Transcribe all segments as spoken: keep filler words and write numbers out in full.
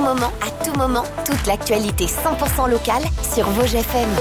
moment, à tout moment, toute l'actualité cent pour cent locale sur Vosges F M.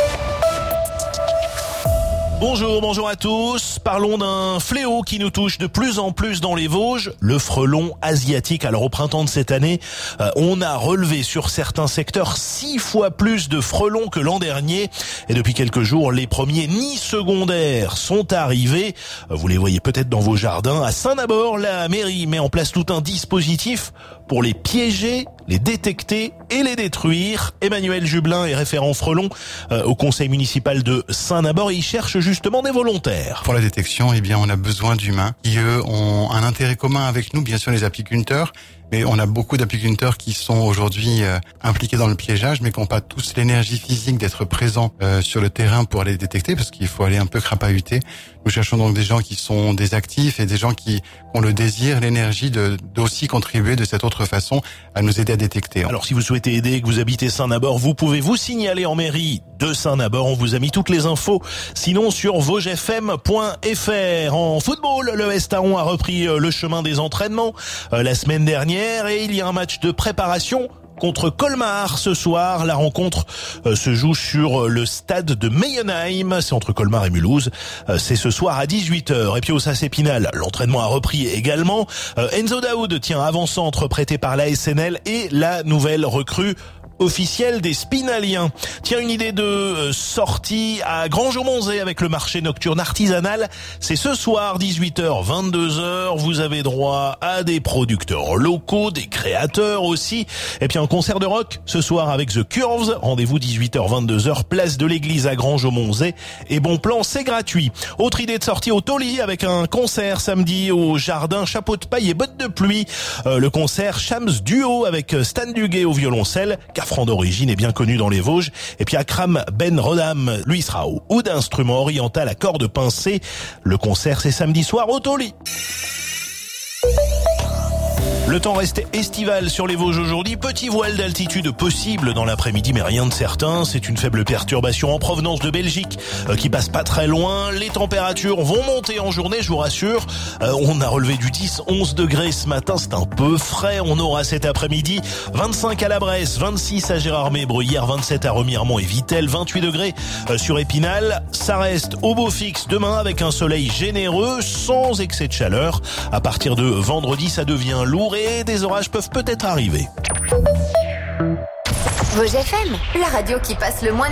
Bonjour, bonjour à tous. Parlons d'un fléau qui nous touche de plus en plus dans les Vosges, le frelon asiatique. Alors au printemps de cette année, euh, on a relevé sur certains secteurs six fois plus de frelons que l'an dernier. Et depuis quelques jours, les premiers nids secondaires sont arrivés. Vous les voyez peut-être dans vos jardins. À Saint-Nabord, la mairie met en place tout un dispositif pour les piéger, les détecter et les détruire. Emmanuel Jublin est référent frelon euh, au conseil municipal de Saint-Nabord et il cherche justement des volontaires. Pour la détection, eh bien, on a besoin d'humains qui, eux, ont un intérêt commun avec nous, bien sûr les apiculteurs, mais on a beaucoup d'apiculteurs qui sont aujourd'hui euh, impliqués dans le piégeage, mais qui n'ont pas tous l'énergie physique d'être présents euh, sur le terrain pour les détecter, parce qu'il faut aller un peu crapahuter. Nous cherchons donc des gens qui sont des actifs et des gens qui ont le désir, l'énergie de d'aussi contribuer de cette autre façon à nous aider à détecter. Alors si vous souhaitez aider et que vous habitez Saint-Nabord, vous pouvez vous signaler en mairie de Saint-Nabord. On vous a mis toutes les infos, sinon sur vosges f m point f r. En football, le Estaron a repris le chemin des entraînements euh, la semaine dernière. Et il y a un match de préparation contre Colmar ce soir. La rencontre euh, se joue sur le stade de Meyenheim. C'est entre Colmar et Mulhouse. Euh, c'est ce soir à dix-huit heures. Et puis au Sas Épinal, l'entraînement a repris également. Euh, Enzo Daoud tient avant-centre prêté par la S N L et la nouvelle recrue officiel des Spinaliens. Tiens, une idée de euh, sortie à Grangeau-Monzé avec le marché nocturne artisanal. C'est ce soir, dix-huit heures, vingt-deux heures. Vous avez droit à des producteurs locaux, des créateurs aussi. Et puis un concert de rock ce soir avec The Curves. Rendez-vous dix-huit heures, vingt-deux heures, place de l'église à Grangeau-Monzé. Et bon plan, c'est gratuit. Autre idée de sortie au Tauly avec un concert samedi au jardin, chapeau de paille et bottes de pluie. Euh, le concert Shams Duo avec Stan Duguay au violoncelle, Cafran d'origine est bien connu dans les Vosges. Et puis Akram Ben Rodam, lui sera au oud instrument oriental à cordes pincées. Le concert c'est samedi soir au Tauly. Le temps reste estival sur les Vosges aujourd'hui. Petit voile d'altitude possible dans l'après-midi, mais rien de certain. C'est une faible perturbation en provenance de Belgique euh, qui passe pas très loin. Les températures vont monter en journée, je vous rassure. Euh, on a relevé du dix à onze degrés ce matin. C'est un peu frais. On aura cet après-midi vingt-cinq à la Bresse, vingt-six à Gérardmer, Bruyères, vingt-sept à Remiremont et Vittel, vingt-huit degrés euh, sur Épinal. Ça reste au beau fixe demain avec un soleil généreux, sans excès de chaleur. À partir de vendredi, ça devient lourd et des orages peuvent peut-être arriver. Vosges F M, la radio qui passe le moins